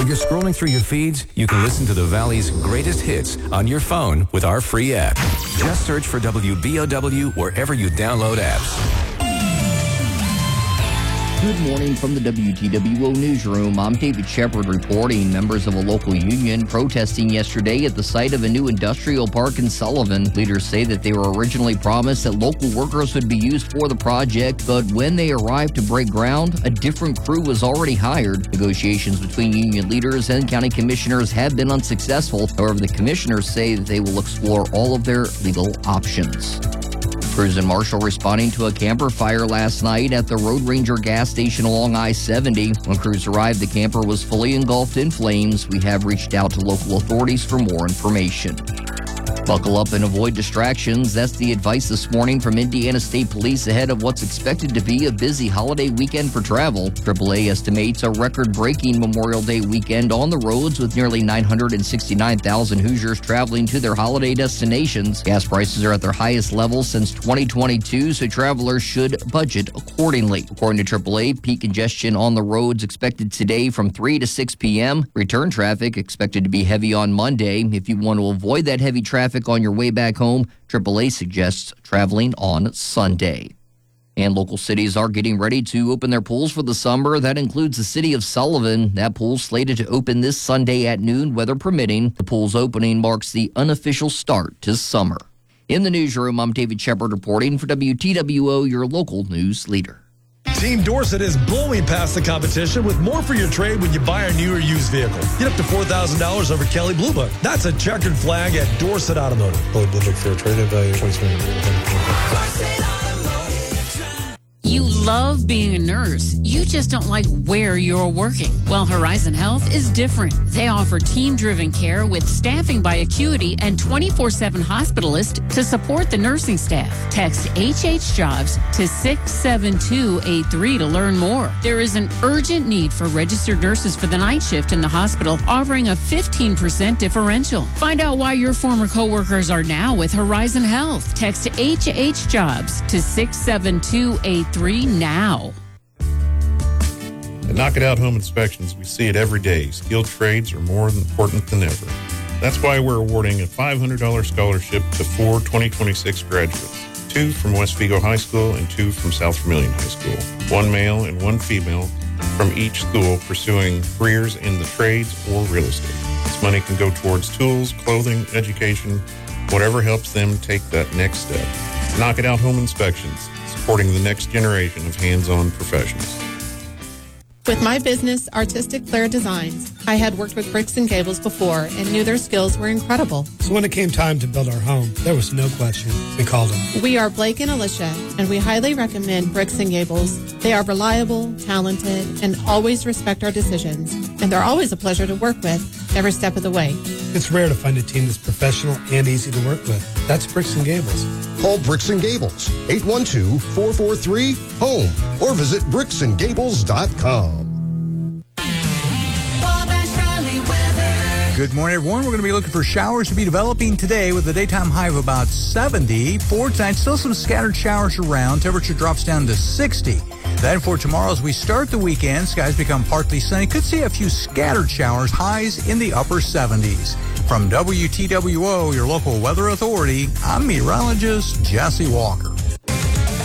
When you're scrolling through your feeds, you can listen to the Valley's greatest hits on your phone with our free app. Just search for WBOW wherever you download apps. Good morning from the WTWO newsroom. I'm David Shepard reporting. Members of a local union protesting yesterday at the site of a new industrial park in Sullivan. Leaders say that they were originally promised that local workers would be used for the project, but when they arrived to break ground, a different crew was already hired. Negotiations between union leaders and county commissioners have been unsuccessful. However, the commissioners say that they will explore all of their legal options. Crews and Marshall responding to a camper fire last night at the Road Ranger gas station along I-70. When crews arrived, the camper was fully engulfed in flames. We have reached out to local authorities for more information. Buckle up and avoid distractions. That's the advice this morning from Indiana State Police ahead of what's expected to be a busy holiday weekend for travel. AAA estimates a record-breaking Memorial Day weekend on the roads with nearly 969,000 Hoosiers traveling to their holiday destinations. Gas prices are at their highest level since 2022, so travelers should budget accordingly. According to AAA, peak congestion on the roads expected today from 3 to 6 p.m. Return traffic expected to be heavy on Monday. If you want to avoid that heavy traffic on your way back home, AAA suggests traveling on Sunday. And local cities are getting ready to open their pools for the summer. That includes the city of Sullivan. That pool slated to open this Sunday at noon, weather permitting. The pool's opening marks the unofficial start to summer. In the newsroom, I'm David Shepard reporting for WTWO, your local news leader. Team Dorsett is blowing past the competition with more for your trade when you buy a new or used vehicle. Get up to $4,000 over Kelley Blue Book. That's a checkered flag at Dorsett Automotive. Kelley Blue Book fair trade value $23. You love being a nurse. You just don't like where you're working. Well, Horizon Health is different. They offer team-driven care with staffing by Acuity and 24/7 hospitalist to support the nursing staff. Text HH Jobs to 67283 to learn more. There is an urgent need for registered nurses for the night shift in the hospital, offering a 15% differential. Find out why your former coworkers are now with Horizon Health. Text HH Jobs to 67283 now. At Knock It Out Home Inspections, we see it every day. Skilled trades are more important than ever. That's why we're awarding a $500 scholarship to 4 2026 graduates, 2 from West Vigo High School and 2 from South Vermilion High School. 1 male and 1 female from each school pursuing careers in the trades or real estate. This money can go towards tools, clothing, education, whatever helps them take that next step. Knock It Out Home Inspections, supporting the next generation of hands-on professionals. With my business, Artistic Flair Designs, I had worked with Bricks & Gables before and knew their skills were incredible. So when it came time to build our home, there was no question. We called them. We are Blake and Alicia, and we highly recommend Bricks & Gables. They are reliable, talented, and always respect our decisions. And they're always a pleasure to work with every step of the way. It's rare to find a team that's professional and easy to work with. That's Bricks & Gables. Call Bricks & Gables, 812-443-HOME, or visit bricksandgables.com. Good morning, everyone. We're going to be looking for showers to be developing today with a daytime high of about 70. For tonight, still some scattered showers around. Temperature drops down to 60. Then for tomorrow, as we start the weekend, skies become partly sunny. Could see a few scattered showers, highs in the upper 70s. From WTWO, your local weather authority, I'm meteorologist Jesse Walker.